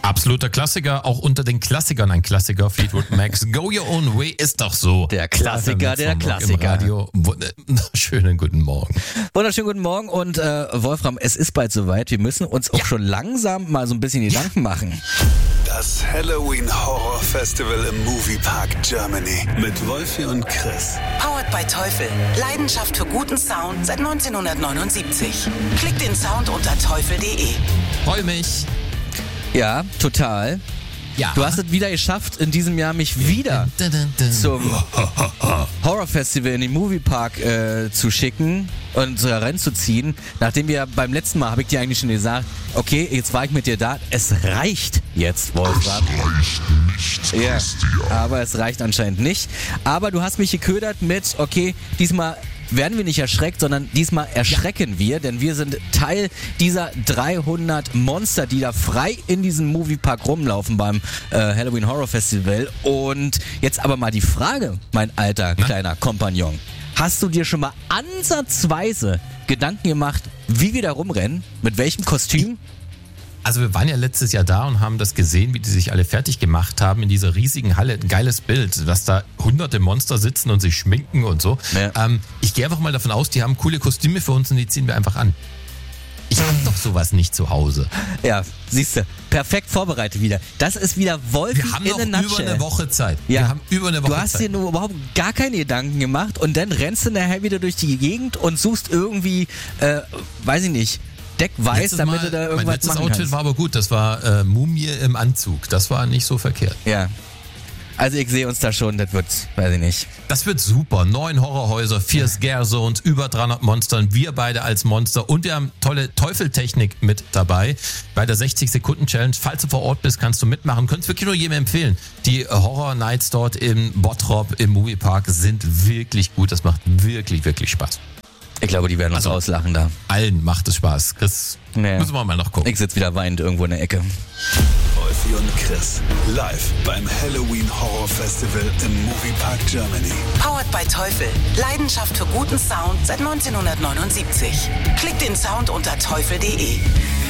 Absoluter Klassiker, auch unter den Klassikern ein Klassiker. Fleetwood Macs, Go Your Own Way ist doch so. Der Klassiker der Klassiker. Im Radio. Schönen guten Morgen. Wunderschönen guten Morgen und Wolfram, es ist bald soweit. Wir müssen uns auch schon langsam mal so ein bisschen Gedanken machen. Das Halloween Horror Festival im Moviepark Germany mit Wolfi und Chris. Powered by Teufel. Leidenschaft für guten Sound seit 1979. Klickt den Sound unter teufel.de. Freu mich. Ja, total. Ja. Du hast es wieder geschafft, in diesem Jahr mich wieder zum Horrorfestival in den Moviepark zu schicken und reinzuziehen. Nachdem wir beim letzten Mal, habe ich dir eigentlich schon gesagt, okay, jetzt war ich mit dir da. Es reicht jetzt, Wolfram. Es reicht nicht, Ja, Christian. aber es reicht anscheinend nicht. Aber du hast mich geködert mit, okay, diesmal werden wir nicht erschreckt, sondern diesmal erschrecken wir, denn wir sind Teil dieser 300 Monster, die da frei in diesem Moviepark rumlaufen beim Halloween Horror Festival. Und jetzt aber mal die Frage, mein alter kleiner Kompagnon. Hast du dir schon mal ansatzweise Gedanken gemacht, wie wir da rumrennen? Mit welchem Kostüm? Also wir waren ja letztes Jahr da und haben das gesehen, wie die sich alle fertig gemacht haben in dieser riesigen Halle. Ein geiles Bild, dass da hunderte Monster sitzen und sich schminken und so. Ja. Ich gehe einfach mal davon aus, die haben coole Kostüme für uns und die ziehen wir einfach an. Ich habe doch sowas nicht zu Hause. Ja, siehst du, perfekt vorbereitet wieder. Das ist wieder Wolfi Wir haben in noch a über nutshell. eine Woche Zeit. Ja. Wir haben über eine Woche Du hast Zeit. dir nur überhaupt gar keine Gedanken gemacht und dann rennst du nachher wieder durch die Gegend und suchst irgendwie, weiß ich nicht, Deckweiß, Letztes damit Mal, du da mein irgendwas letztes machen Outfit kannst. war aber gut. Das war Mumie im Anzug. Das war nicht so verkehrt. Ja. Also ich sehe uns da schon, das wird, weiß ich nicht. Das wird super. 9 Horrorhäuser, 4 Scare Zones, über 300 Monstern, wir beide als Monster und wir haben tolle Teufeltechnik mit dabei bei der 60-Sekunden-Challenge. Falls du vor Ort bist, kannst du mitmachen. Könntest wirklich nur jedem empfehlen. Die Horror Nights dort im Bottrop im Moviepark sind wirklich gut. Das macht wirklich, wirklich Spaß. Ich glaube, die werden uns Also- auslachen da. Allen macht es Spaß. Chris, Ja. müssen wir mal noch gucken. Ich sitze wieder weinend irgendwo in der Ecke. Wolfi und Chris live beim Halloween Horror Festival im Moviepark Germany. Powered by Teufel. Leidenschaft für guten Sound seit 1979. Klickt den Sound unter teufel.de.